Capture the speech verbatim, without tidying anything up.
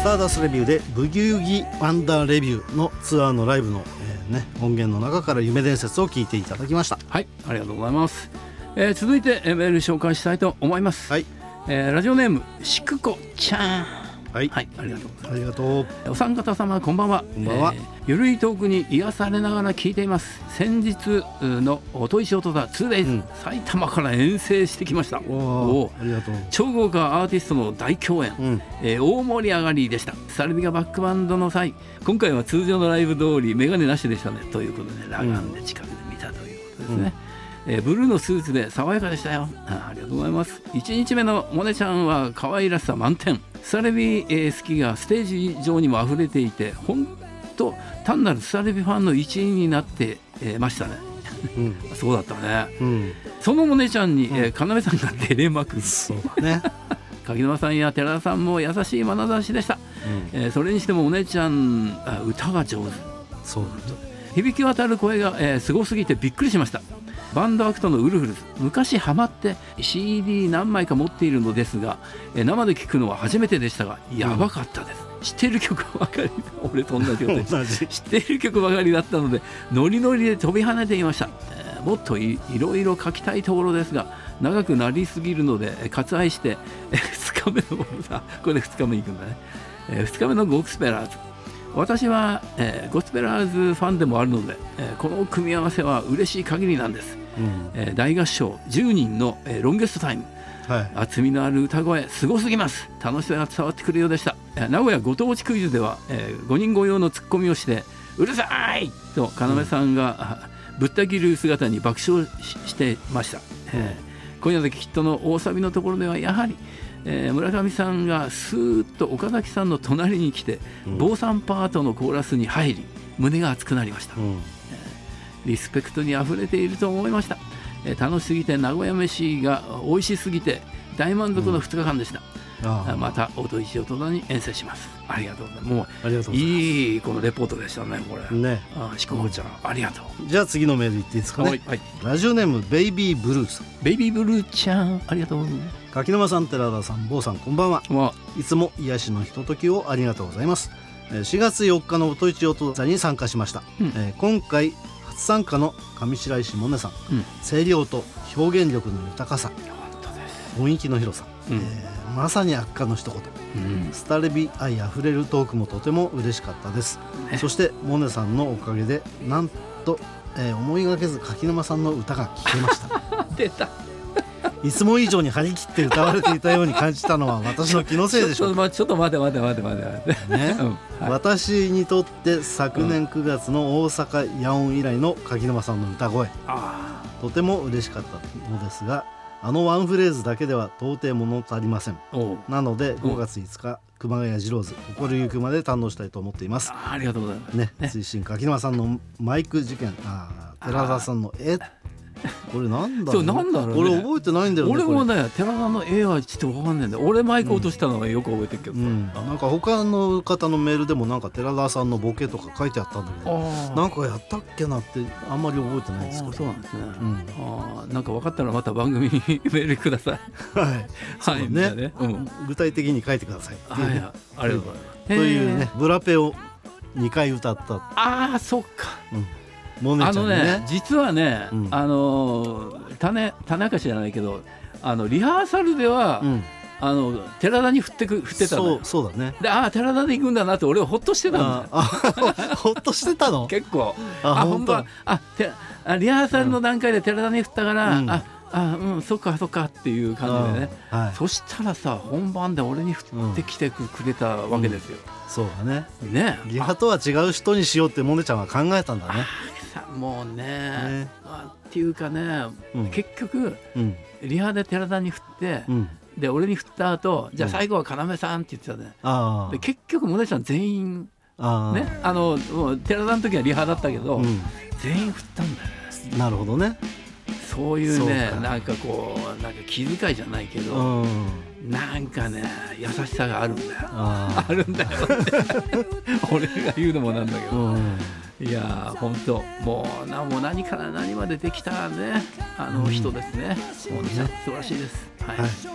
ターダストレビューでブギウギワンダーレビューのツアーのライブの、えーね、音源の中から夢伝説を聞いていただきました。 はい、ありがとうございます。えー、続いてメール紹介したいと思います。 はい、 えー、ラジオネームしくこちゃん。 はい、 はい、ありがとうございます。 ありがとう。 お三方様こんばんは。 こんばんは。 えー、ゆるいトークに癒されながら聞いています。先日の音石音だ ツーデイズ、うん、埼玉から遠征してきました。 おー、ありがとう。 超豪華アーティストの大共演、うん、えー、大盛り上がりでした。サルビがバックバンドの際、今回は通常のライブ通りメガネなしでしたね、ということで裸眼で近くで見たということですね。うん、えー、ブルーのスーツで爽やかでしたよ。 あ, ありがとうございます。いちにちめのモネちゃんは可愛らしさ満点。サルビ、えー、好きがステージ上にも溢れていて、本当単なるサルビファンの一員になって、えー、ましたね。うん、そうだったね。うん、そのモネちゃんに、えー、要さんが照れまくる。 そうだね。 柿沼さんや寺田さんも優しい眼差しでした。うん、えー、それにしてもお姉ちゃんあ歌が上手。 そうだ、 響き渡る声が、えー、すごすぎてびっくりしました。バンドアクトのウルフルズ、昔ハマって シーディー 何枚か持っているのですが、えー、生で聴くのは初めてでしたがやばかったです。うん、知っている曲ばかり俺と同じようです知っている曲ばかりだったのでノリノリで飛び跳ねていました。えー、もっと い, いろいろ書きたいところですが長くなりすぎるので割愛して、えー、ふつかめのさこれでふつかめに行くんだね。えー、ふつかめのゴスペラーズ、私は、えー、ゴスペラーズファンでもあるので、えー、この組み合わせは嬉しい限りなんです。うん、えー、大合唱じゅうにんの、えー、ロンゲストタイム、はい、厚みのある歌声すごすぎます。楽しさが伝わってくるようでした。えー、名古屋ご当地クイズでは、えー、ごにんご用のツッコミをしてうるさいと要さんが、うん、ぶった切る姿に爆笑 し, してました。えー、今夜だけきっとの大サビのところではやはりえー、村上さんがスーッと岡崎さんの隣に来て、うん、坊さんパートのコーラスに入り胸が熱くなりました。うん、えー、リスペクトにあふれていると思いました。えー、楽しすぎて名古屋飯が美味しすぎて大満足のふつかかんでした。うん、また音石音田に遠征します。ありがとうございます。もうありがとうございます。 いいこのレポートでしたねこれね。あしここちゃん、うん、ありがとう。 じゃあ次のメールいっていいですかね。はい、はい、ラジオネームベイビーブルーさん。 ベイビーブルーちゃんありがとう。 柿沼さん、寺田さん、坊さん、こんばんは。いつも癒しのひとときをありがとうございます。しがつよっかの音一音座に参加しました。うん、えー、今回初参加の上白石萌音さん、うん、声量と表現力の豊かさ、雰囲気の広さ、うん、えー、まさに圧巻の一言、うん、スタレビ愛あふれるトークもとても嬉しかったです。ね、そして萌音さんのおかげでなんと、えー、思いがけず柿沼さんの歌が聴けました。 出た。 いつも以上に張り切って歌われていたように感じたのは私の気のせいでしょうか。 ちょっと待て待て待て待て待て、 ね、うん、はい、私にとって昨年くがつの大阪野音以来の柿沼さんの歌声、あとても嬉しかったのですが、あのワンフレーズだけでは到底物足りません。なのでごがついつか熊谷二郎ズ心ゆくまで堪能したいと思っています。 あ, ありがとうございます、 ねね、推進柿沼さんのマイク事件、あ寺田さんのえこれなんだろう、 なんだろう、ね、 俺覚えてないんだよね。 俺もね寺田の絵はちょっと分かんないんだよ。俺マイク落としたのはよく覚えてるけど、うんうん、 なんか他の方のメールでもなんか寺田さんのボケとか書いてあったんだけど、なんかやったっけなってあんまり覚えてないですけど。 そうなんですね、うん、あなんか分かったらまた番組にメールください。 はいはい、 ね、ね、うん、具体的に書いてください。 はい、ありがとうございます。 というねブラペをにかい歌った。 ああそっか、 うんモネちゃんね、 あのね実はね、うん、あの種種明かしじゃないけどあのリハーサルでは、うん、あの寺田に振ってく振ってたのよ。 そうそうだね。 でああ寺田で行くんだなって俺はほっとしてたんだよ。 あほっとしてたの結構あ本当あてあリハーサルの段階で寺田に振ったから、うん、ああうんそっかそっかっていう感じでね、はい、そしたらさ本番で俺に振ってきてくれたわけですよ、 うん、そうだね。 ねリハとは違う人にしようってモネちゃんは考えたんだね。 もう ね, ねあっていうかね、うん、結局、うん、リハで寺田に振って、うん、で俺に振った後じゃあ最後は要さんって言ってたね、うん、で結局モネちゃん全員あ、ね、あのもう寺田の時はリハだったけど、うん、全員振ったんだよね。 なるほどね。 そういうねなんかこうなんか気遣いじゃないけど、うん、なんかね優しさがあるんだよ。 あ, あるんだよ俺が言うのもなんだけど、うん、いや本当もうなもう何から何までできたねあの人ですね、うん、もうね素晴らしいです。はい、はい